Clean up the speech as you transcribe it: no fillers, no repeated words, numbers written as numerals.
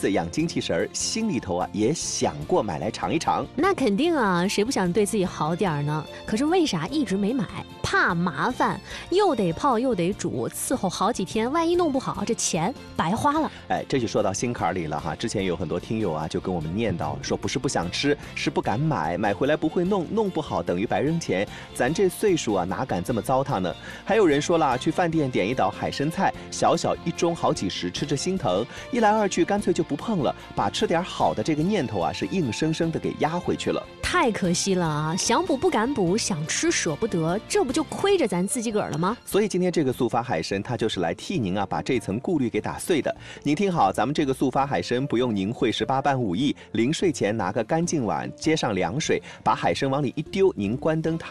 子养精气神儿，心里头啊也想过买来尝一尝。 那肯定啊，谁不想对自己好点儿呢？可是为啥一直没买？怕麻烦，又得泡又得煮，伺候好几天，万一弄不好，这钱白花了。 哎，这就说到心坎里了哈。之前有很多听友啊就跟我们念叨说，不是不想吃，是不敢买，买回来不会弄，弄不好等于白扔钱。咱这岁数啊，哪敢这么糟蹋呢？还有人说了，去饭店点一道海参菜，小小一盅好几十，吃着心疼，一来二去干脆就不碰了，把吃点好的这个念头啊是硬生生的给压回去了。 太可惜了啊！想补不敢补，想吃舍不得，这不就亏着咱自己个儿了吗？ 所以今天这个速发海参，它就是来替您啊把这层顾虑给打碎的。您听好，咱们这个速发海参不用您会18般武艺，临睡前拿个干净碗，接上凉水，把海参往里一丢，您关灯踏